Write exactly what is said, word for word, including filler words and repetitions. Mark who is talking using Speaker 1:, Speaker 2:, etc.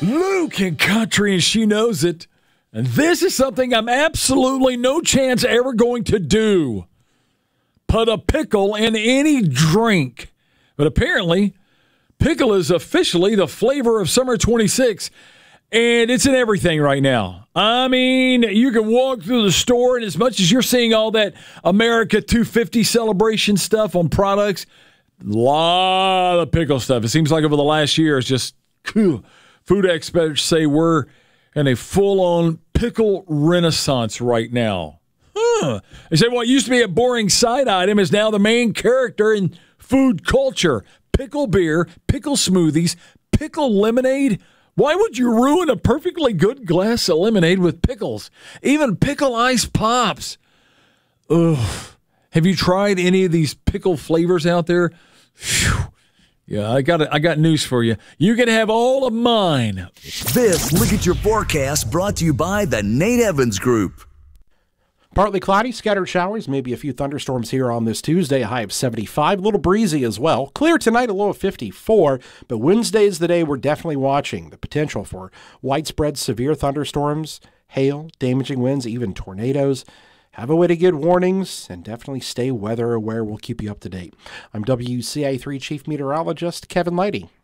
Speaker 1: Luke in country, and she knows it. And this is something I'm absolutely no chance ever going to do. Put a pickle in any drink. But apparently, pickle is officially the flavor of summer twenty-six, and it's in everything right now. I mean, you can walk through the store, and as much as you're seeing all that America two fifty celebration stuff on products, a lot of pickle stuff. It seems like over the last year, it's just cool. Food experts say we're in a full-on pickle renaissance right now. Huh. They say what used to be a boring side item is now the main character in food culture. Pickle beer, pickle smoothies, pickle lemonade. Why would you ruin a perfectly good glass of lemonade with pickles? Even pickle ice pops. Ugh. Have you tried any of these pickle flavors out there? Phew. Yeah, I got I got news for you. You can have all of mine.
Speaker 2: This Look at Your Forecast brought to you by the Nate Evans Group.
Speaker 3: Partly cloudy, scattered showers, maybe a few thunderstorms here on this Tuesday, a high of seventy-five, a little breezy as well. Clear tonight, a low of fifty-four, but Wednesday is the day we're definitely watching the potential for widespread severe thunderstorms, hail, damaging winds, even tornadoes. Have a way to get warnings and definitely stay weather aware. We'll keep you up to date. I'm W C I three Chief Meteorologist Kevin Lighty.